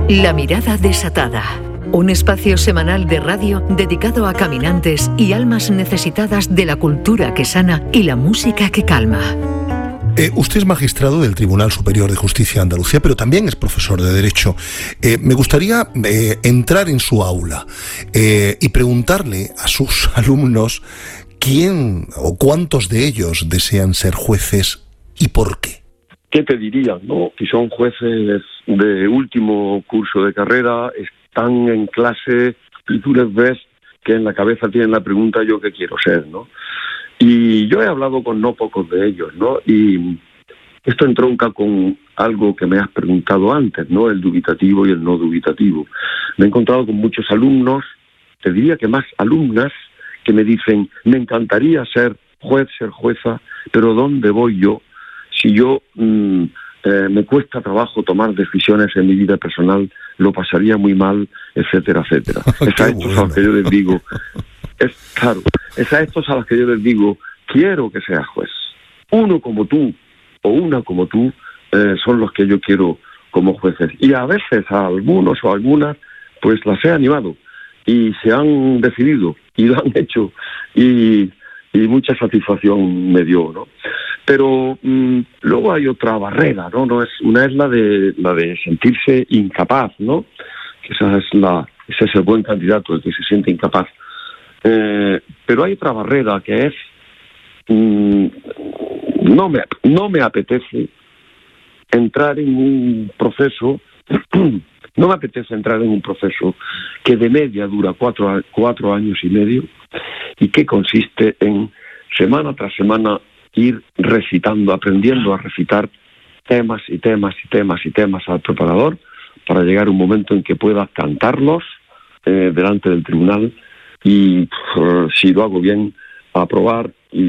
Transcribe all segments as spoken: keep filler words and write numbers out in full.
La mirada desatada. Un espacio semanal de radio dedicado a caminantes y almas necesitadas de la cultura que sana y la música que calma. Eh, usted es magistrado del Tribunal Superior de Justicia de Andalucía, pero también es profesor de Derecho. Eh, me gustaría eh, entrar en su aula eh, y preguntarle a sus alumnos quién o cuántos de ellos desean ser jueces y por qué. ¿Qué te diría, no? Si son jueces de último curso de carrera, están en clase y tú les ves que en la cabeza tienen la pregunta ¿yo qué quiero ser?, ¿no? Y yo he hablado con no pocos de ellos, ¿no? Y esto entronca con algo que me has preguntado antes, ¿no? El dubitativo y el no dubitativo. Me he encontrado con muchos alumnos, te diría que más alumnas, que me dicen, me encantaría ser juez, ser jueza, pero ¿dónde voy yo? Si yo mmm, eh, me cuesta trabajo tomar decisiones en mi vida personal, lo pasaría muy mal, etcétera, etcétera. Es a estos a los que yo les digo, es claro, es a estos a los que yo les digo, quiero que seas juez. Uno como tú o una como tú eh, son los que yo quiero como jueces. Y a veces a algunos o algunas pues las he animado y se han decidido y lo han hecho y, y mucha satisfacción me dio, ¿no? Pero mmm, luego hay otra barrera, ¿no? No es una es la de la de sentirse incapaz, ¿no? Que esa es la ese es el buen candidato, el que se siente incapaz. Eh, pero hay otra barrera que es mmm, no me no me apetece entrar en un proceso no me apetece entrar en un proceso que de media dura cuatro cuatro años y medio y que consiste en semana tras semana ir recitando, aprendiendo a recitar temas y temas y temas y temas al preparador para llegar a un momento en que pueda cantarlos eh, delante del tribunal y, uh, si lo hago bien, aprobar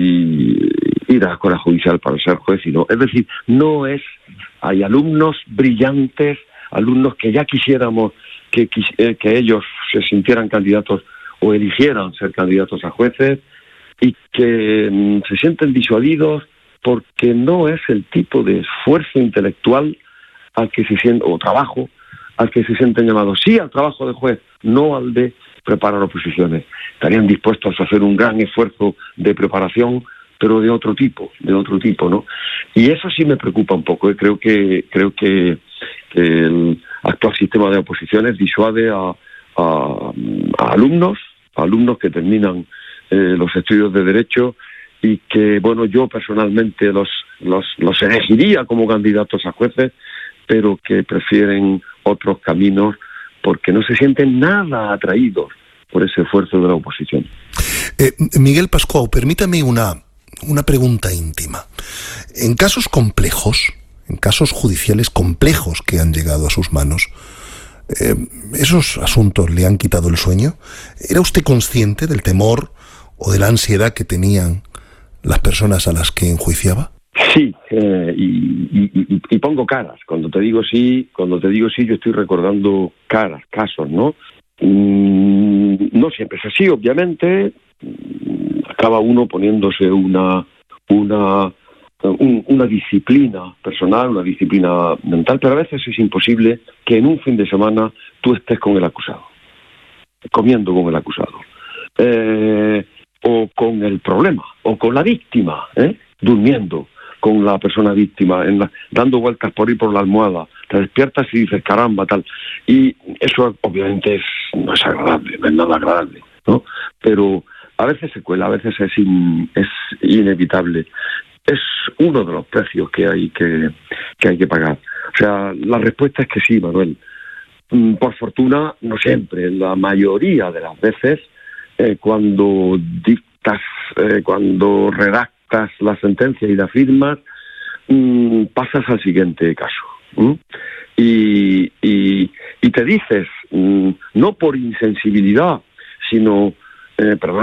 y ir a la escuela judicial para ser juez. Y no. Es decir, no es... Hay alumnos brillantes, alumnos que ya quisiéramos que, que ellos se sintieran candidatos o eligieran ser candidatos a jueces, y que mmm, se sienten disuadidos porque no es el tipo de esfuerzo intelectual al que se sienten, o trabajo, al que se sienten llamados. Sí al trabajo de juez, no al de preparar oposiciones. Estarían dispuestos a hacer un gran esfuerzo de preparación, pero de otro tipo, de otro tipo, ¿no? Y eso sí me preocupa un poco, ¿eh? Creo que creo que, que el actual sistema de oposiciones disuade a, a, a alumnos, a alumnos que terminan Eh, los estudios de Derecho y que, bueno, yo personalmente los, los, los elegiría como candidatos a jueces, pero que prefieren otros caminos porque no se sienten nada atraídos por ese esfuerzo de la oposición. Eh, Miguel Pascual, permítame una, una pregunta íntima. En casos complejos, en casos judiciales complejos que han llegado a sus manos, eh, ¿esos asuntos le han quitado el sueño? ¿Era usted consciente del temor o de la ansiedad que tenían las personas a las que enjuiciaba? Sí, eh, y, y, y pongo caras. Cuando te digo sí, cuando te digo sí, yo estoy recordando caras, casos, ¿no? Mm, no siempre es así, obviamente. Acaba uno poniéndose una, una, un, una disciplina personal, una disciplina mental, pero a veces es imposible que en un fin de semana tú estés con el acusado, comiendo con el acusado. Eh, o con el problema, o con la víctima, ¿eh? Durmiendo con la persona víctima, en la, dando vueltas por ahí por la almohada, te despiertas y dices, caramba, tal. Y eso obviamente es, no es agradable, no es nada agradable, ¿no? Pero a veces se cuela, a veces es, in, es inevitable. Es uno de los precios que hay que, que hay que pagar. O sea, la respuesta es que sí, Manuel. Por fortuna, no siempre, la mayoría de las veces, Eh, cuando dictas, eh, cuando redactas la sentencia y la firmas, mmm, pasas al siguiente caso. ¿Mm? Y, y, y te dices, mmm, no por insensibilidad, sino, eh, perdón,